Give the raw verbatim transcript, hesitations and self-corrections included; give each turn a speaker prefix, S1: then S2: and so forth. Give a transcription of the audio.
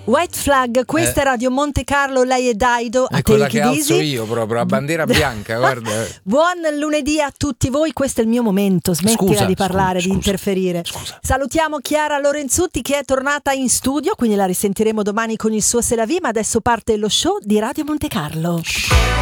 S1: White Flag, questa
S2: Eh.
S1: è Radio Monte Carlo, lei è Daido.
S2: È
S1: a
S2: quella
S1: te
S2: che
S1: chi
S2: alzo
S1: disi?
S2: io proprio, la bandiera bianca, guarda.
S1: Buon lunedì a tutti voi, questo è il mio momento, smettila
S2: Scusa,
S1: di parlare,
S2: scusa,
S1: di
S2: scusa,
S1: interferire.
S2: scusa.
S1: Salutiamo Chiara Lorenzutti che è tornata in studio, quindi la risentiremo domani con il suo C'est la vie, ma adesso parte lo show di Radio Monte Carlo.